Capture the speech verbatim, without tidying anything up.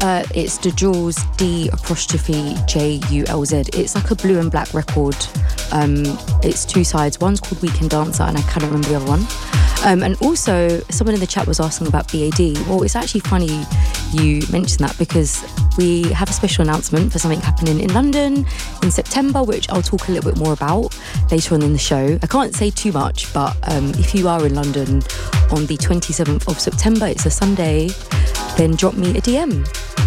Uh, it's the Jules, D apostrophe J U L Z. It's like a blue and black record. Um, it's two sides. One's called Weekend Dancer, and I can't remember the other one. Um, and also, someone in the chat was asking about B A D. Well, it's actually funny you mentioned that because we have a special announcement for something happening in London in September, which I'll talk a little bit more about later on in the show. I can't say too much, but um, if you are in London on the twenty-seventh of September, it's a Sunday, then drop me a D M.